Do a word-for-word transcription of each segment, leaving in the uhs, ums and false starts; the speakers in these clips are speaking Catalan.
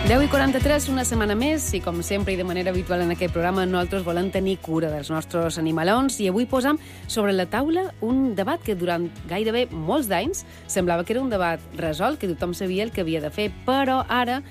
deu i quaranta-tres, una setmana més, i com sempre i de manera habitual en aquest programa, nosaltres volem tenir cura dels nostres animalons, i avui posam sobre la taula un debat que durant gairebé molts d'anys semblava que era un debat resolt, que tothom sabia el que havia de fer, però ara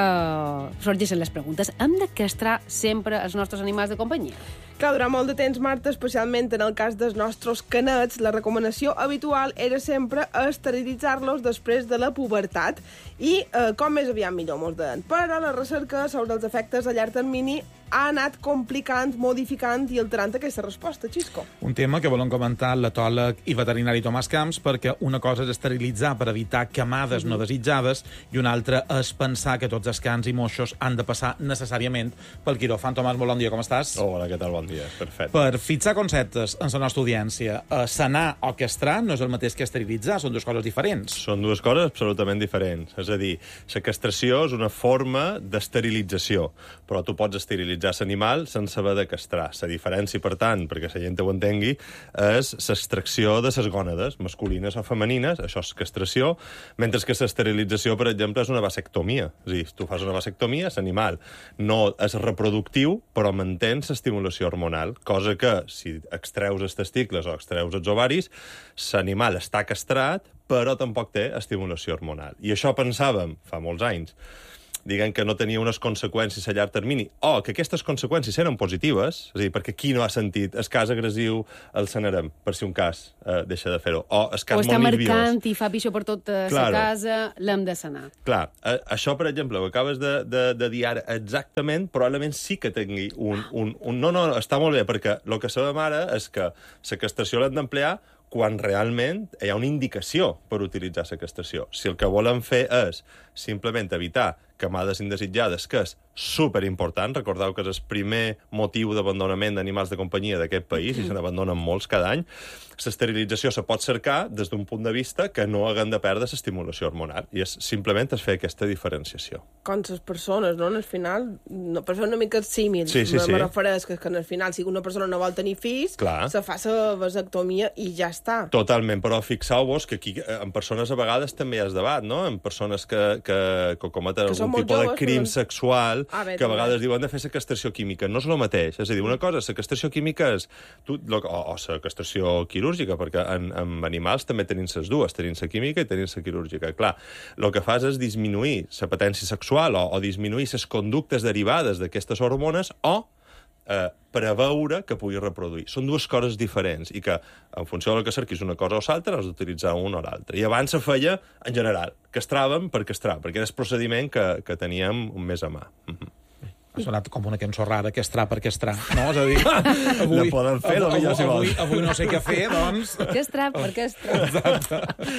eh, sorgeixen les preguntes. Hem de castrar sempre els nostres animals de companyia? Clar, durant molt de temps, Marta, especialment en el cas dels nostres canets, la recomanació habitual era sempre esterilitzar-los després de la pubertat i eh, com més aviat millor, mos deien. Però la recerca sobre els efectes a llarg termini ha anat complicant, modificant i alterant aquesta resposta, Xisco. Un tema que volem comentar l'etòleg i veterinari Tomàs Camps, perquè una cosa és esterilitzar per evitar camades mm-hmm. no desitjades i una altra és pensar que tots els cans i moixos han de passar necessàriament pel quiròfan. Tomàs, molt bon dia, com estàs? Hola, què tal? Bon dia, perfecte. Per fixar conceptes en la nostra audiència, eh, sanar o castrar no és el mateix que esterilitzar, són dues coses diferents. Són dues coses absolutament diferents. És a dir, la castració és una forma d'esterilització, però tu pots esterilitzar l'animal sense haver de castrar. La diferència, per tant, perquè la gent ho entengui, és l'extracció de les gònades, masculines o femenines, això és castració, mentre que l'esterilització, per exemple, és una vasectomia. És a dir, tu fas una vasectomia, l'animal no és reproductiu, però mantén l'estimulació hormonal, cosa que, si extreus els testicles o extreus els ovaris, l'animal està castrat, però tampoc té estimulació hormonal. I això pensàvem, fa molts anys, diguem que no tenia unes conseqüències a llarg termini, o que aquestes conseqüències eren positives, és a dir, perquè qui no ha sentit el cas agressiu el sanarem, per si un cas eh, deixa de fer-ho, o el cas o molt nerviós. està marcant i fa pixó per tota la claro. casa, l'hem de sanar. Clar, eh, això, per exemple, ho acabes de, de, de dir ara exactament, probablement sí que tingui un, un, un... No, no, està molt bé, perquè el que sabem ara és que la castració l'hem d'emplear quan realment hi ha una indicació per utilitzar la castració. Si el que volen fer és simplement evitar camades indesitjades, que és superimportant, recordeu que és el primer motiu d'abandonament d'animals de companyia d'aquest país, mm. i se n'abandonen molts cada any, l'esterilització se pot cercar des d'un punt de vista que no haguem de perdre l'estimulació hormonal, i és simplement es fer aquesta diferenciació. Com les persones, no? Al final, no, per fer una mica símil, sí, sí, me, sí. me refereix que, que al final, si una persona no vol tenir fills, Clar. se fa la vasectomia i ja està. Totalment, però fixeu-vos que aquí, en persones a vegades també hi ha debat, no? En persones que, que, que cometen que algun tipus joves, de crim però... sexual, ah, bé, que a vegades diuen de fer la castració química. No és el mateix. És a dir, una cosa, la castració química és... Tu, lo, o, o la castració quirúrgica, perquè en, en animals també tenim les dues, tenim la química i tenim la quirúrgica. Clar, el que fas és disminuir la potència sexual o, o disminuir les conductes derivades d'aquestes hormones o eh, preveure que pugui reproduir. Són dues coses diferents i que, en funció del que cerquis una cosa o l'altra, has d'utilitzar una o l'altra. I abans se feia, en general, castràvem per castrar, perquè era el procediment que, que teníem més a mà. Mm-hmm. Ha sonat com una cançó rara, castrar per castrar, no? És a dir, avui... La poden fer, avui, avui, avui, avui no sé què fer, doncs... Castrar per castrar. Exacte.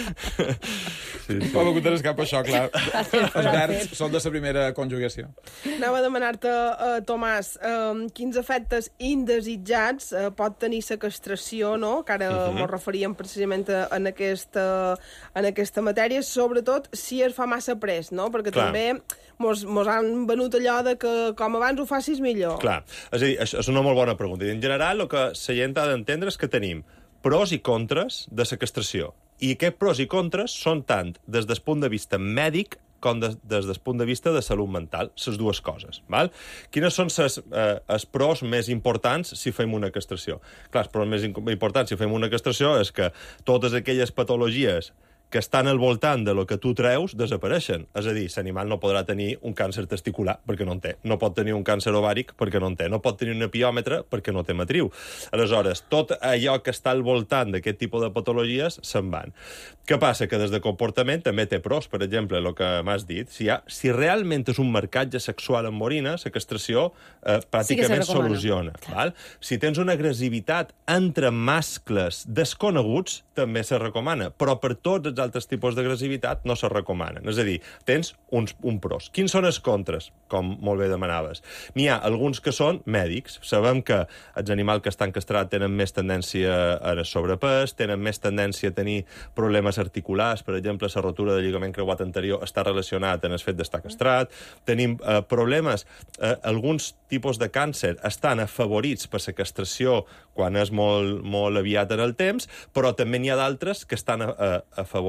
Sí, sí. Com que tens cap això, clar. Els verbs són de la primera conjugació. Anava a demanar-te, uh, Tomàs, uh, quins efectes indesitjats uh, pot tenir la castració, no? Que ara uh-huh. ens referíem precisament a, en, aquesta, en aquesta matèria, sobretot si es fa massa pres, no? Perquè clar. També mos, mos han venut allò de que com abans ho facis millor. Clar, és a dir, és una molt bona pregunta. I en general, el que la gent ha d'entendre és que tenim pros i contres de la castració. I aquests pros i contres són tant des del punt de vista mèdic com des, des del punt de vista de salut mental, les dues coses. Val? Quines són els eh, pros més importants si fem una castració? Clar, els pros més importants si fem una castració és que totes aquelles patologies que estan al voltant de lo que tu treus desapareixen. És a dir, l'animal no podrà tenir un càncer testicular perquè no en té, no pot tenir un càncer ovàric perquè no en té, no pot tenir un epiòmetre perquè no té matriu. Aleshores, tot allò que està al voltant d'aquest tipus de patologies se'n van. Què passa? Que des de comportament també té pros. Per exemple, el que m'has dit, si, ha, si realment és un marcatge sexual amb orina, la castració eh, pràcticament sí soluciona. Val? Si tens una agressivitat entre mascles desconeguts, també se recomana, però per tots els altres tipus d'agressivitat no se recomanen. És a dir, tens uns, un pros. Quins són els contres? Com molt bé demanaves. N'hi ha alguns que són mèdics. Sabem que els animals que estan castrats tenen més tendència a sobrepès, tenen més tendència a tenir problemes articulars, per exemple, la rotura del lligament creuat anterior està relacionat amb el fet d'estar castrat. Tenim eh, problemes, eh, alguns tipus de càncer estan afavorits per la castració quan és molt, molt aviat en el temps, però també n'hi ha d'altres que estan a, a, a favor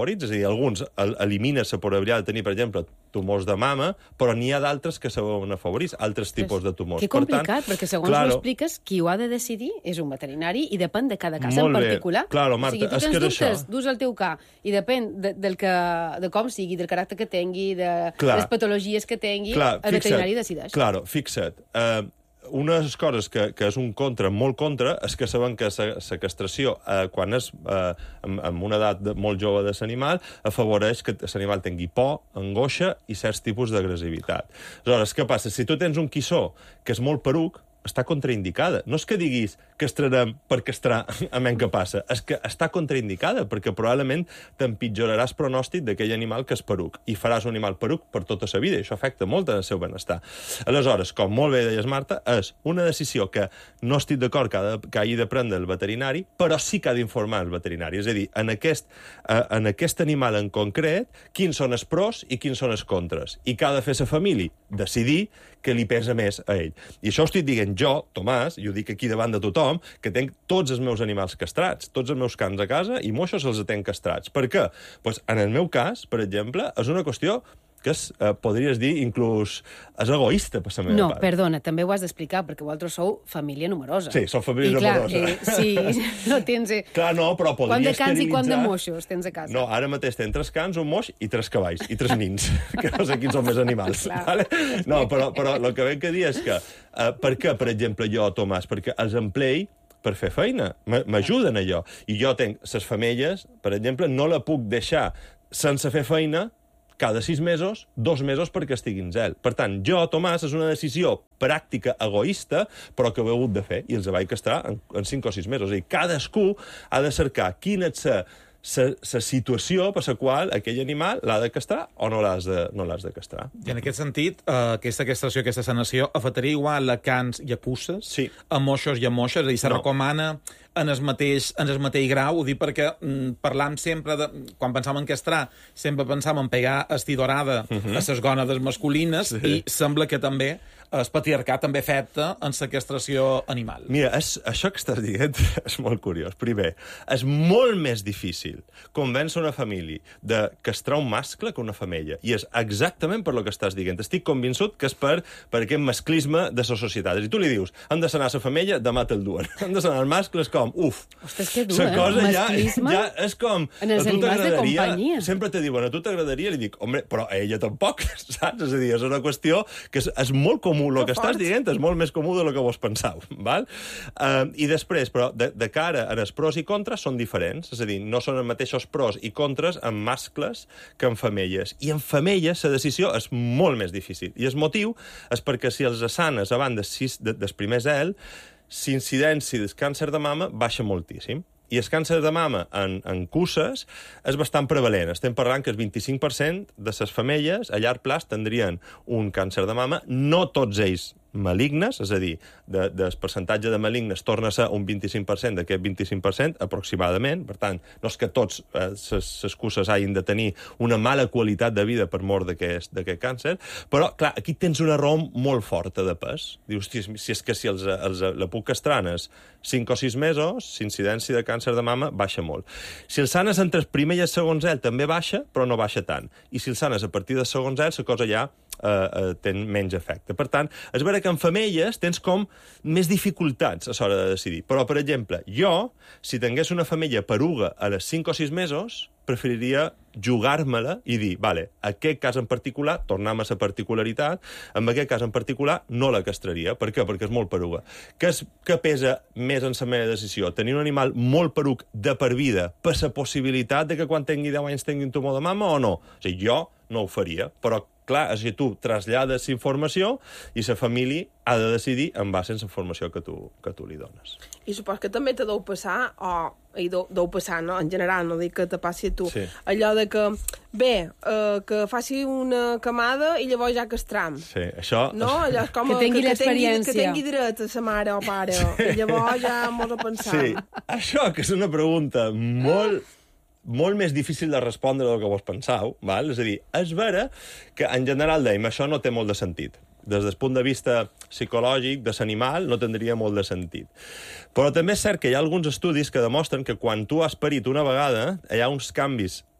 afavorits. És a dir, alguns el, eliminen la probabilitat de tenir, per exemple, tumors de mama, però n'hi ha d'altres que se veuen afavorits, altres tipus de tumors. Que complicat, per tant, perquè segons claro, ho expliques, qui ho ha de decidir és un veterinari i depèn de cada cas molt en particular. Bé. Claro, Marta, o sigui, tu és tens que dubtes, això... dus el teu ca, i depèn de, del que, de com sigui, del caràcter que tingui, de clar, les patologies que tingui, clar, el veterinari decideix. Claro, fixa't. Uh, una de les coses que, que és un contra, molt contra, és que saben que la castració, eh, quan és eh, amb, amb una edat de, molt jove de l'animal, afavoreix que l'animal tingui por, angoixa i certs tipus d'agressivitat. Aleshores, què passa? Si tu tens un quissó que és molt peruc, està contraindicada. No és que diguis castrarem per castrar, a menys que passa. És que està contraindicada, perquè probablement t'empitjoraràs pronòstic d'aquell animal que és peruc, i faràs un animal peruc per tota la vida, i això afecta molt el seu benestar. Aleshores, com molt bé deies, Marta, és una decisió que no estic d'acord que, ha de, que hagi de prendre el veterinari, però sí que ha d'informar el veterinari. És a dir, en aquest, eh, en aquest animal en concret, quins són els pros i quins són els contres. I què ha de fer la família? Decidir que li pesa més a ell. I això ho estic dient jo, Tomàs, i ho dic aquí davant de tothom, que tenc tots els meus animals castrats, tots els meus cans a casa, i moixos els tenc castrats. Per què? Pues en el meu cas, per exemple, és una qüestió que és, eh, podries dir, inclús és egoista per la meva no, part. No, perdona, també ho has d'explicar, perquè vosaltres sou família numerosa. Sí, som família I, clar, numerosa. Eh, sí, no tens... Eh, clar, no, però podria quant de cans i quant de esterilitzar... moixos tens a casa? No, ara mateix tens tres cans, un moix i tres cavalls, i tres nins, que no sé quins són més animals. Vale? No, però, però el que venc a dir és que, eh, per què, per exemple, jo, Tomàs, perquè els emplei per fer feina, m'ajuden allò. I jo tenc les femelles, per exemple, no la puc deixar sense fer feina cada sis mesos, dos mesos perquè estigui en zel. Per tant, jo, Tomàs, és una decisió pràctica, egoista, però que ho he hagut de fer, i els vaig castrar en, en cinc o sis mesos. És a dir, cadascú ha de cercar quina és la la situació per la qual aquell animal l'ha de castrar o no l'has de, no l'has de castrar. I en aquest sentit, eh, aquesta castració, aquesta sanació, afectaria igual a cans i a puces, sí, a moixos i a moixes? És a dir, se no. recomana en el mateix, en el mateix grau? Ho dic perquè mm, parlam sempre, de, quan pensàvem en castrar, sempre pensàvem en pegar estidorada uh -huh. a les gònades masculines, sí, i sembla que també el patriarcat també afecta en la castració animal. Mira, és, això que estàs dient és molt curiós. Primer, és molt més difícil convèncer una família de castrar un mascle que una femella. I és exactament per lo que estàs dient. Estic convençut que és per, per aquest masclisme de la societat. I tu li dius, han de sanar la femella, demà te'l duen. Han de sanar el mascle, és com, uf. Ostres, que dur, la eh? cosa ja, Masclisme ja és com... en els animals de companyia. Sempre te diuen, a tu t'agradaria? Li dic, home, però a ella tampoc, saps? És a dir, és una qüestió que és, és molt comú. El que estàs dient és molt més comú del que vos pensau. Val? Uh, I després, però, de, de cara a els pros i contres són diferents. És a dir, no són els mateixos pros i contres en mascles que en femelles. I en femelles la decisió és molt més difícil. I el motiu és perquè si els sanes abans de sis, de, del primer zel, l'incidència del càncer de mama baixa moltíssim. I el càncer de mama en, en cusses és bastant prevalent. Estem parlant que el vint-i-cinc per cent de les femelles a llarg plaç tindrien un càncer de mama, no tots ells malignes, és a dir, de, del percentatge de malignes torna a ser un vint-i-cinc per cent d'aquest vint-i-cinc per cent aproximadament. Per tant, no és que tots les eh, cusses hagin de tenir una mala qualitat de vida per mort d'aquest càncer, però, clar, aquí tens una raó molt forta de pes. Dius, si és que si els, els, la puc castrar en cinc o sis mesos, l'incidència de càncer de mama baixa molt. Si el sanes entre el primer i el segon zel també baixa, però no baixa tant. I si el sanes a partir del segon zel, la cosa ja eh, eh, té menys efecte. Per tant, és vera que en femelles tens com més dificultats a l'hora de decidir. Però, per exemple, jo, si tingués una femella peruga a les cinc o sis mesos, preferiria jugar-me-la i dir, vale, aquest cas en particular, tornem a la particularitat, en aquest cas en particular no la castraria. Per què? Perquè és molt peruga. Què, és, què pesa més en la meva decisió? Tenir un animal molt peruc de per vida per la possibilitat de que quan tingui deu anys tingui un tumor de mama o no? O sigui, jo no ho faria, però clar, si tu trasllades informació i la família ha de decidir en base a la informació que tu, que tu li dones. I supos que també te deu passar, o i deu, deu passar, no? En general, no dic que te passi a tu, sí, allò de que, bé, eh, que faci una camada i llavors ja castram. Sí, això... No? Allò és com que tingui l'experiència. Que tingui dret a sa mare o pare, i llavors ja mos ho pensam. Sí, això que és una pregunta molt... molt més difícil de respondre del que vos pensau, val? És a dir, és vera que en general dèiem això no té molt de sentit. Des del punt de vista psicològic de l'animal no tindria molt de sentit. Però també és cert que hi ha alguns estudis que demostren que quan tu has parit una vegada hi ha uns canvis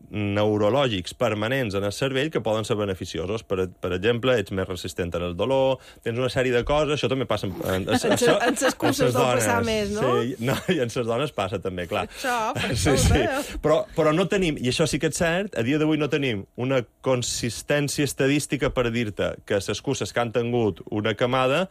neurològics permanents en el cervell que poden ser beneficiosos. Per, per exemple, ets més resistent al dolor, tens una sèrie de coses, això també passa... En, en, en, en, en ses curses del passar més, no? Sí, no, i en ses dones passa també, clar. Això, per sí, sí. Però, però no tenim, i això sí que és cert, a dia d'avui no tenim una consistència estadística per dir-te que les curses que han tingut una camada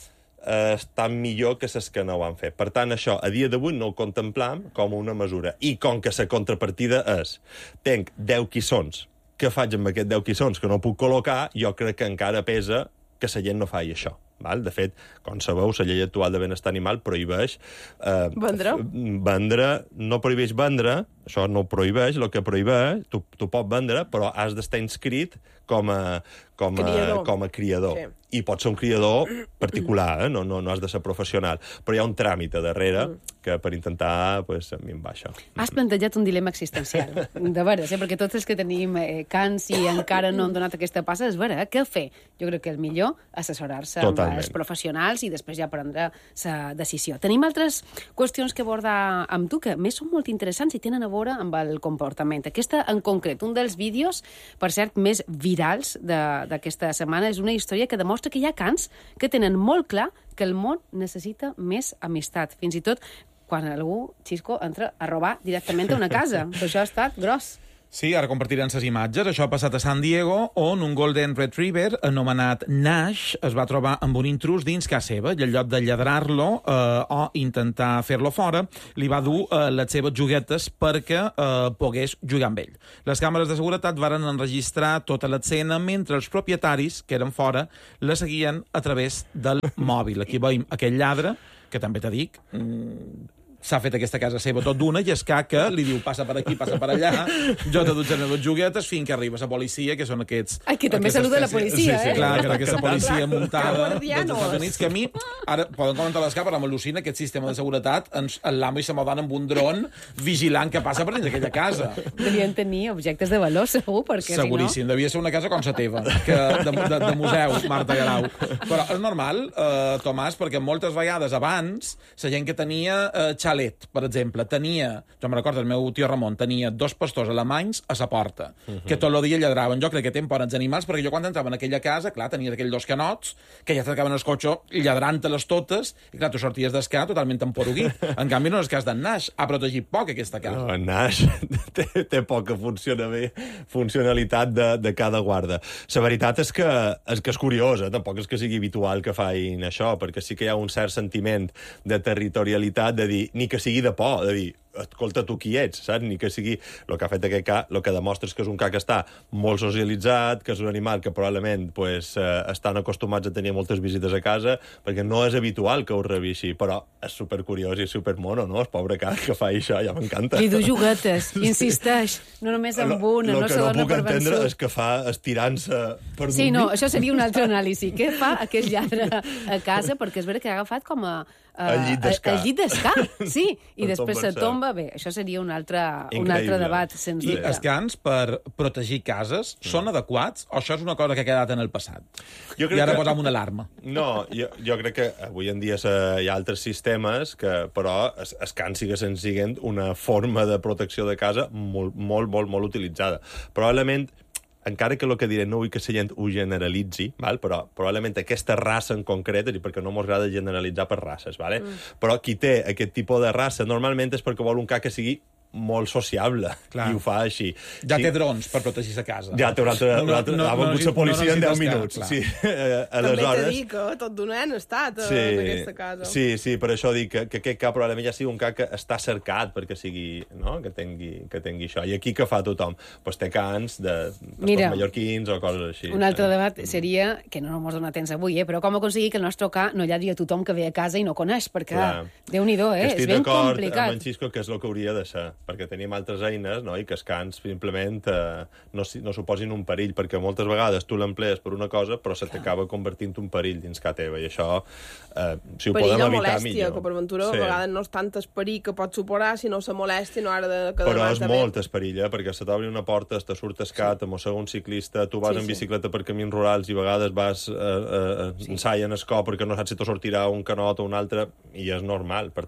eh, estan millor que les que no ho han fet. Per tant, això, a dia d'avui no ho contemplam com una mesura. I com que la contrapartida és tenc deu quissons, què faig amb aquests deu quissons que no puc col·locar, jo crec que encara pesa que la gent no faci això. Val? De fet, com sabeu, la llei actual de benestar animal prohibeix... Eh, vendre? Vendre, no prohibeix vendre, això no ho prohibeix, el que prohibeix, tu, tu pots vendre, però has d'estar inscrit com a, com a criador. Com a criador. Sí. I pot ser un criador particular, eh? no, no, no has de ser professional. Però hi ha un tràmit a darrere que per intentar, pues, a mi em va això. Has plantejat un dilema existencial, de veres, eh? perquè tots els que tenim eh, cans i encara no han donat aquesta passa, és vera, eh? Què fer? Jo crec que el millor assessorar-se amb els professionals i després ja prendre la decisió. Tenim altres qüestions que abordar amb tu, que més són molt interessants i tenen a veure amb el comportament. Aquesta, en concret, un dels vídeos, per cert, més virals d'aquesta setmana, és una història que demostra que hi ha cans que tenen molt clar que el món necessita més amistat. Fins i tot quan algú, Xisco, entra a robar directament a una casa. Però això ha estat gros. Sí, ara compartirem les imatges. Això ha passat a San Diego, on un Golden Retriever anomenat Nash es va trobar amb un intrus dins casa seva i en lloc de lladrar-lo eh, o intentar fer-lo fora, li va dur eh, les seves juguetes perquè eh, pogués jugar amb ell. Les càmeres de seguretat varen enregistrar tota l'escena mentre els propietaris, que eren fora, la seguien a través del mòbil. Aquí veiem aquell lladre, que també te dic... Mm, s'ha fet aquesta casa seva tot d'una i escaca, li diu passa per aquí, passa per allà, jo te dutxen les juguetes fins que arriba la policia, que són aquests... Ai, que també saluda la policia, sí, sí, eh? clar, que aquesta policia muntada dels Estats Units, que a mi, ara poden comentar l'escapa, però m'al·lucina aquest sistema de seguretat, l'amo i la modana amb un dron vigilant que passa per dins d'aquella casa. Devien tenir objectes de valor, segur, perquè Seguríssim, si no... devia ser una casa com la teva, que de, de, de museu, Marta Garau. Però és normal, eh, Tomàs, perquè moltes vegades abans, la gent que tenia eh, xalet, per exemple, tenia, jo me recordo, el meu tio Ramon tenia dos pastors alemanys a la porta, uh -huh. que tot el dia lladraven. Jo crec que tenen por als animals, perquè jo quan entrava en aquella casa, clar, tenies aquells dos canots, que ja t'acaben el cotxe lladrant-te-les totes, i clar, tu sorties d'escar totalment emporuguit. En canvi, no és el cas d'en Nash, ha protegit poc aquesta casa. No, en Nash té, té poca funciona bé, funcionalitat de, de cada guarda. La veritat és que, és que és curiós, eh? Tampoc és que sigui habitual que facin això, perquè sí que hi ha un cert sentiment de territorialitat, de dir, ni que sigui de por, de dir, escolta, tu qui ets, saps? Ni que sigui... El que ha fet aquest ca, el que demostra és que és un ca que està molt socialitzat, que és un animal que probablement pues, eh, estan acostumats a tenir moltes visites a casa, perquè no és habitual que ho rebi així, però és supercuriós i supermono, no? El pobre ca que fa això, ja m'encanta. Li du juguetes, insisteix, no només amb una, lo, no se dona per vençut. El que no puc entendre és que fa estirant-se per dormir. Sí, no, això seria un altre anàlisi. Què fa aquest lladre a casa? Perquè és vera que ha agafat com a... Uh, el llit d'escar. El llit d'escar, sí, i després se tomba. Bé, això seria un altre, un altre debat, sens I dubte. els cans, per protegir cases, mm. són adequats o això és una cosa que ha quedat en el passat? Jo crec I ara que... posam una alarma. No, jo, jo crec que avui en dia se, hi ha altres sistemes que, però, els, els cans siguen sent una forma de protecció de casa molt, molt, molt, molt utilitzada. Probablement encara que el que diré no vull que la gent ho generalitzi, val? Però probablement aquesta raça en concret, perquè no m'agrada generalitzar per races, vale? Mm. Però qui té aquest tipus de raça normalment és perquè vol un ca que sigui molt sociable, clar. I ho fa així. Ja sí. té drons per protegir la casa. Ja té un altre... No, no, no, ha vengut la policia no, no, en deu minuts. Sí. Eh, També t'he dit que tot d'un han estat sí, en aquesta casa. Sí, sí, per això dic que, que aquest cap probablement ja sigui un cap que està cercat perquè sigui, no?, que tingui, que tingui això. I aquí què fa tothom? Pues té cans de pastors mallorquins o coses així. Un altre debat seria, que no ens dona temps avui, eh, però com aconseguir que el nostre ca no lladri a tothom que ve a casa i no coneix, perquè, Déu-n'hi-do, eh? És ben complicat. Estic d'acord amb en Xisco que és el que hauria de ser, perquè tenim altres eines, no?, i que els cans simplement eh, no, no suposin un perill, perquè moltes vegades tu l'emplees per una cosa, però se t'acaba convertint un perill dins ca teva, i això, eh, si ho perill podem evitar, molèstia, millor. Que per ventura sí. a vegades no és tant el perill que pot suportar, sinó la molèstia, no ara de... Que però és molt el perill, eh? Perquè se t'obri una porta, te surt escat, sí. mossega un ciclista, tu vas sí, en bicicleta sí. per camins rurals i a vegades vas eh, eh, sí. ensai en escó perquè no saps si te sortirà un canot o un altre, i és normal. Per tant,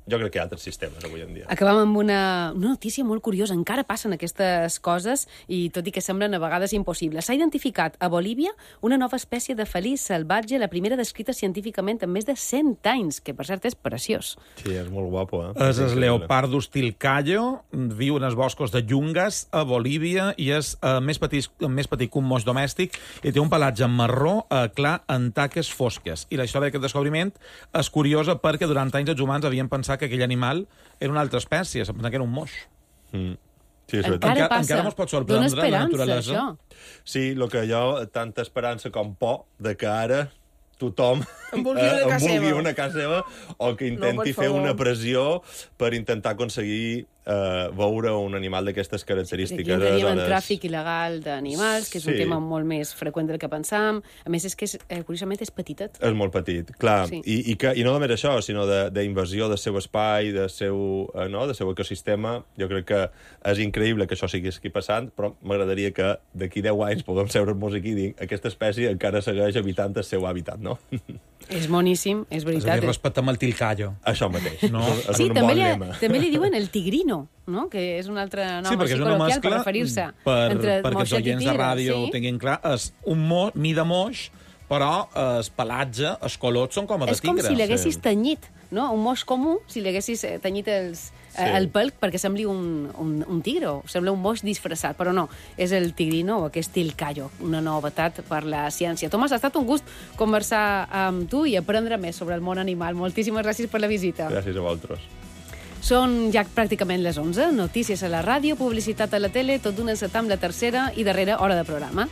jo crec que hi ha altres sistemes avui en dia. Acabam amb una, una notícia molt curiosa. Encara passen aquestes coses i tot i que semblen a vegades impossibles. S'ha identificat a Bolívia una nova espècie de felí salvatge, la primera descrita científicament en més de cent anys, que per cert és preciós. Sí, és molt guapo, eh? És el Leopardus tilcaio, viu en els boscos de Yungas, a Bolívia, i és uh, més, petit, més petit que un moix domèstic i té un pelatge marró uh, clar en taques fosques. I la història d'aquest descobriment és curiosa perquè durant anys els humans havien pensat que aquell animal era una altra espècie, se'n pensava que era un moix. Mm. Sí, Encara encara, passa. encara mos pot Dóna sorprendre la esperança, naturalesa. això. Sí, el que jo, tanta esperança com por, de que ara tothom En vulgui una eh, en casa vulgui seva. una casa seva o que intenti No, per fer favor. una pressió per intentar aconseguir eh, veure un animal d'aquestes Aquí característiques. entraríem en Aleshores, tràfic il·legal d'animals, que és un Sí. tema molt més freqüent del que pensàvem. A més, és que, és, eh, curiosament, és petitet. És molt petit, clar. Sí. I, i, que, I no només això, sinó d'invasió del seu espai, del seu, eh, no, del seu ecosistema. Jo crec que és increïble que això sigui aquí passant, però m'agradaria que d'aquí deu anys puguem seure'ns aquí i dir aquesta espècie encara segueix habitant el seu hàbitat, no? És boníssim, és És a veritat. dir, respectem el tilcaio. Això mateix. No. És, és Sí, un també bon li, lema. també li diuen el tigrino, no? Que és un altre nom Sí, perquè així és una col·loquial per mescla, referir-se per, entre perquè els moixet i oients de tigre. ràdio ho Sí? tinguin clar, és un mo, mida moix, però el pelatge, els colors són com a de És com tigre. si l'haguessis sí. tenyit, no? Un moix comú, si l'haguessis eh, tenyit els, Sí. eh, el pèl perquè sembli un, un, un tigre, o sembla un moix disfressat, però no, és el tigrino o aquest tilcaio, una novetat per la ciència. Tomàs, ha estat un gust conversar amb tu i aprendre més sobre el món animal. Moltíssimes gràcies per la visita. Gràcies a vosaltres. Són ja pràcticament les onze, notícies a la ràdio, publicitat a la tele, tot d'una encetar amb la tercera i darrera hora de programa.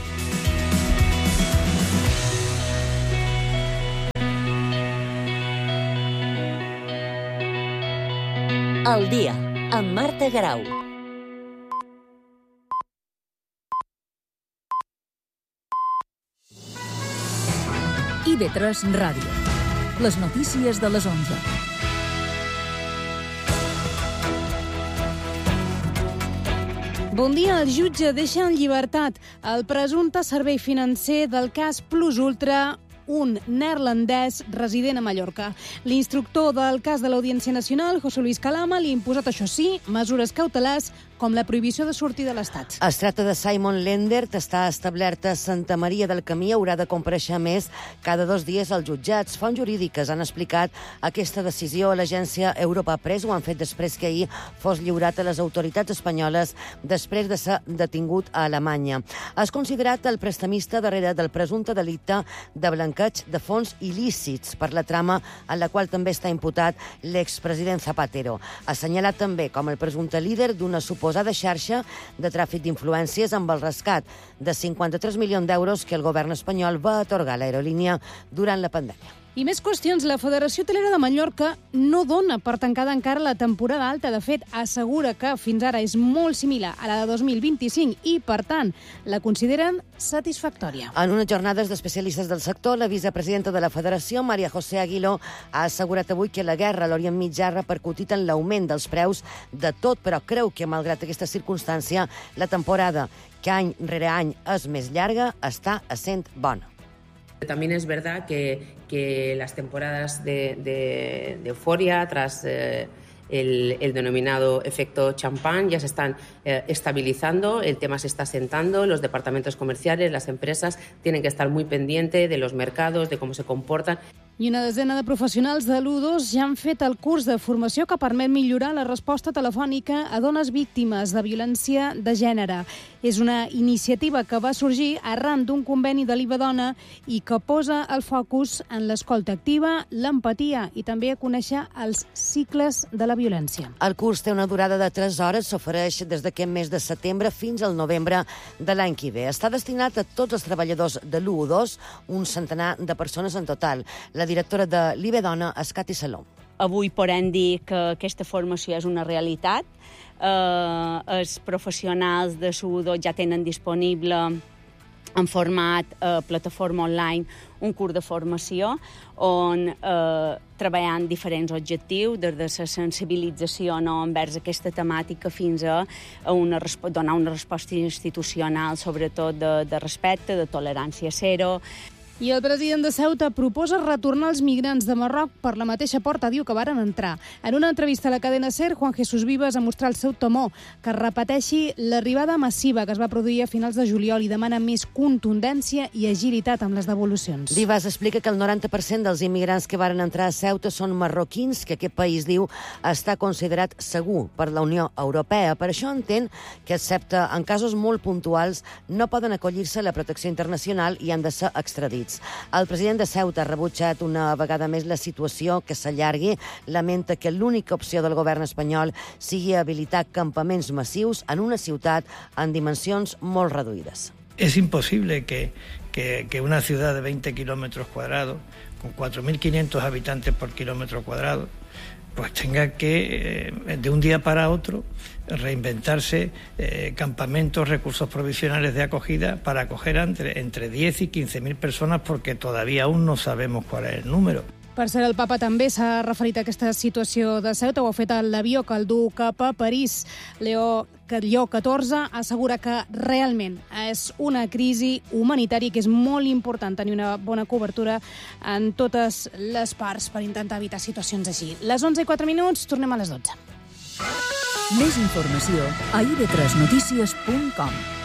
Al dia, amb Marta Grau. I V tres Ràdio. Les notícies de les onze. Bon dia. El jutge deixa en llibertat el presumpte servei financer del cas Plus Ultra, un neerlandès resident a Mallorca. L'instructor del cas de l'Audiència Nacional, José Luis Calama, li ha imposat, això sí, mesures cautelars com la prohibició de sortir de l'Estat. Es tracta de Simon Lendert, està establert a Santa Maria del Camí, haurà de comparèixer més cada dos dies als jutjats. Fonts jurídiques han explicat aquesta decisió a l'agència Europa Press, ho han fet després que ahir fos lliurat a les autoritats espanyoles després de ser detingut a Alemanya. És considerat el prestamista darrere del presumpte delicte de blanqueig de fons il·lícits per la trama en la qual també està imputat l'expresident Zapatero. Assenyalat també com el presumpte líder d'una suposada posada xarxa de tràfic d'influències amb el rescat de cinquanta-tres milions d'euros que el govern espanyol va atorgar a l'aerolínia durant la pandèmia. I més qüestions. La Federació Hotelera de Mallorca no dona per tancada encara la temporada alta. De fet, assegura que fins ara és molt similar a la de dos mil vint-i-cinc i, per tant, la consideren satisfactòria. En unes jornades d'especialistes del sector, la vicepresidenta de la Federació, Maria José Aguiló, ha assegurat avui que la guerra a l'Orient Mitjà ha repercutit en l'augment dels preus de tot, però creu que, malgrat aquesta circumstància, la temporada, que any rere any és més llarga, està essent bona. También es verdad que, que las temporadas de, de, de euforia tras eh, el, el denominado efecto champán ya se están eh, estabilizando, el tema se está asentando, los departamentos comerciales, las empresas tienen que estar muy pendientes de los mercados, de cómo se comportan. I una desena de professionals de l'U dos ja han fet el curs de formació que permet millorar la resposta telefònica a dones víctimes de violència de gènere. És una iniciativa que va sorgir arran d'un conveni de l'I V A Dona i que posa el focus en l'escolta activa, l'empatia i també a conèixer els cicles de la violència. El curs té una durada de tres hores, s'ofereix des d'aquest mes de setembre fins al novembre de l'any que ve. Està destinat a tots els treballadors de l'U dos, un centenar de persones en total. La directora de l'I V A Dona és Cati Salom. Avui podem dir que aquesta formació és una realitat. Eh, els professionals de l'U dos ja tenen disponible en format eh, plataforma online un curs de formació on eh, treballant diferents objectius, des de la sensibilització no, envers aquesta temàtica fins a, a una, donar una resposta institucional, sobretot de, de respecte, de tolerància zero. I el president de Ceuta proposa retornar els migrants de Marroc per la mateixa porta, diu que varen entrar. En una entrevista a la cadena SER, Juan Jesús Vives ha mostrat el seu temor que es repeteixi l'arribada massiva que es va produir a finals de juliol i demana més contundència i agilitat amb les devolucions. Vives explica que el noranta per cent dels immigrants que varen entrar a Ceuta són marroquins, que aquest país, diu, està considerat segur per la Unió Europea. Per això entén que, excepte en casos molt puntuals, no poden acollir-se a la protecció internacional i han de ser extradits. El president de Ceuta ha rebutjat una vegada més la situació que s'allargui. Lamenta que l'única opció del govern espanyol sigui habilitar campaments massius en una ciutat en dimensions molt reduïdes. Es imposible que, que, que una ciudad de veinte kilómetros cuadrados, con cuatro mil quinientos habitantes por kilómetro cuadrado, pues tenga que, eh, de un día para otro, reinventarse eh, campamentos, recursos provisionales de acogida para acoger entre, entre diez y quince mil personas, porque todavía aún no sabemos cuál es el número. Per cert, el papa també s'ha referit a aquesta situació de Ceuta, ho ha fet a l'avió que el du cap a París. Leo Lleó catorze assegura que realment és una crisi humanitària que és molt important tenir una bona cobertura en totes les parts per intentar evitar situacions així. Les onze i quatre minuts, tornem a les dotze. Més informació a i ve tres notícies punt com.